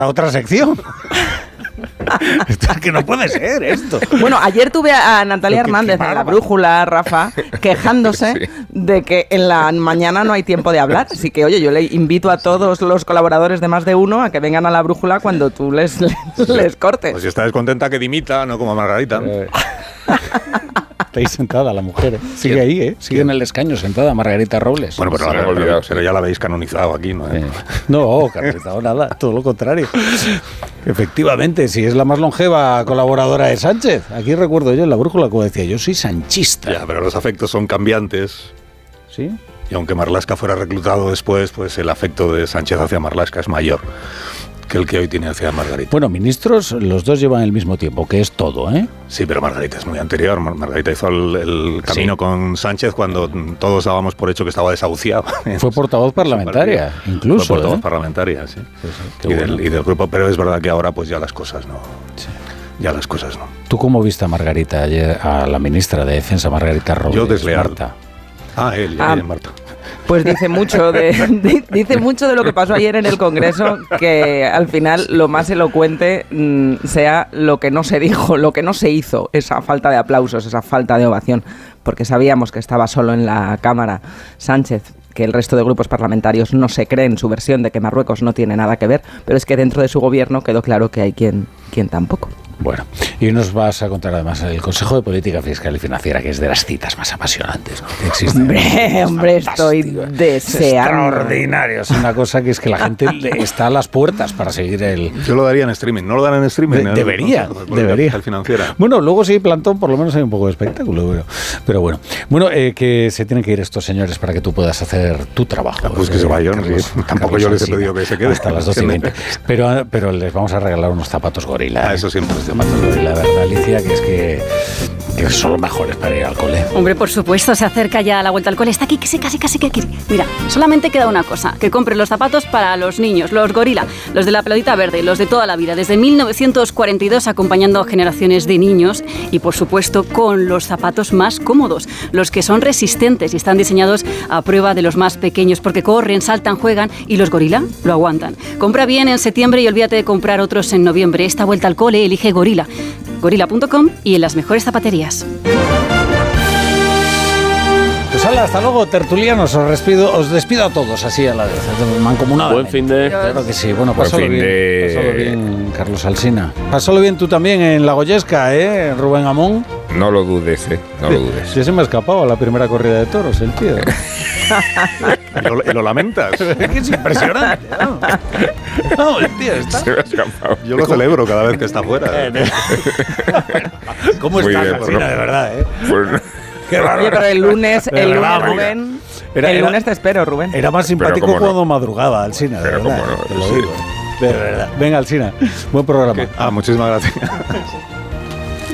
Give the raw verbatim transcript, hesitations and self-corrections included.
a otra sección. Esto es que no puede ser esto. Bueno, ayer tuve a Natalia Hernández en La Brújula, Rafa, quejándose sí. de que en la mañana no hay tiempo de hablar. Así que, oye, yo le invito a todos los colaboradores de Más de Uno a que vengan a La Brújula cuando tú les, les, les cortes. Pues si está descontenta que dimita, no como Margarita. Eh. Está ahí sentada la mujer, ¿eh? Sigue ¿Quién? ahí, ¿eh? Sigue ¿Quién? en el escaño sentada Margarita Robles. Bueno, pero, sí, ahora, pero, pero ya la habéis canonizado aquí, ¿no? Eh. No, canonizado nada, todo lo contrario. Efectivamente, si es la más longeva colaboradora de Sánchez. Aquí recuerdo yo en La Brújula, como decía, yo soy sanchista. Ya, pero los afectos son cambiantes. ¿Sí? Y aunque Marlaska fuera reclutado después, pues el afecto de Sánchez hacia Marlaska es mayor que el que hoy tiene hacia Margarita. Bueno, ministros, los dos llevan el mismo tiempo, que es todo, ¿eh? Sí, pero Margarita es muy anterior. Mar- Margarita hizo el, el camino sí. con Sánchez cuando todos dábamos por hecho que estaba desahuciado. Fue portavoz parlamentaria, incluso. Fue portavoz ¿eh? parlamentaria, sí. sí, sí y, bueno. del, y del grupo, pero es verdad que ahora pues ya las cosas no... Sí. Ya las cosas no. ¿Tú cómo viste a Margarita ayer, a la ministra de Defensa, Margarita Robles? Yo desleal. Marta. Ah, él, ah. ella, Marta. Pues dice mucho de, de dice mucho de lo que pasó ayer en el Congreso, que al final lo más elocuente mmm, sea lo que no se dijo, lo que no se hizo, esa falta de aplausos, esa falta de ovación, porque sabíamos que estaba solo en la Cámara Sánchez, que el resto de grupos parlamentarios no se creen su versión de que Marruecos no tiene nada que ver, pero es que dentro de su gobierno quedó claro que hay quien, quien tampoco. Bueno, y nos vas a contar además el Consejo de Política Fiscal y Financiera, que es de las citas más apasionantes, ¿no? que existen. Hombre, hombre, estoy deseando. Es extraordinario, es una cosa que es que la gente está a las puertas para seguir el... Yo lo daría en streaming, ¿no lo dan en streaming? De, debería, el, debería. El financiera. Bueno, luego si hay plantón, por lo menos hay un poco de espectáculo, pero, pero bueno. Bueno, eh, que se tienen que ir estos señores para que tú puedas hacer tu trabajo. Ah, pues eh, que se vayan, Carlos, sí. Tampoco Carlos yo les he pedido que se queden. Hasta las doce y veinte. Pero, pero les vamos a regalar unos zapatos gorila. Ah, eso siempre es la verdad, Alicia, que es que, que son los mejores para ir al cole. Hombre, por supuesto, se acerca ya la vuelta al cole. Está aquí, casi, casi, casi que aquí. Mira, solamente queda una cosa, que compren los zapatos para los niños, los gorila, los de la pelotita verde, los de toda la vida, desde mil novecientos cuarenta y dos acompañando a generaciones de niños y, por supuesto, con los zapatos más cómodos, los que son resistentes y están diseñados a prueba de los más pequeños, porque corren, saltan, juegan y los gorila lo aguantan. Compra bien en septiembre y olvídate de comprar otros en noviembre. Esta vuelta al cole elige Gorila. gorila punto com y en las mejores zapaterías. Pues hala, hasta luego, tertulianos. Os despido, os despido a todos así a la vez, mancomunadamente. Buen fin de... Claro que sí. Bueno, pásalo bien, de... pásalo bien, Carlos Alsina. Pásalo bien tú también en La Goyesca, ¿eh, Rubén Amón? No lo dudes, ¿eh? No lo dudes. Sí, se me ha escapado a la primera corrida de toros, el tío. ¿Y lo, y lo lamentas? Es que es impresionante, ¿no? No, el tío está... Se me ha escapado. Yo lo celebro cada vez que está fuera. ¿Cómo estás, Alsina, de verdad, eh? Pues... Qué Oye, pero el lunes, el lunes Rubén, era, el lunes era, te espero, Rubén. Era más simpático no. cuando madrugaba, Alsina, de pero verdad. Cómo no, te lo sí. digo. De verdad. Venga, Alsina, buen programa. Ah, muchísimas gracias.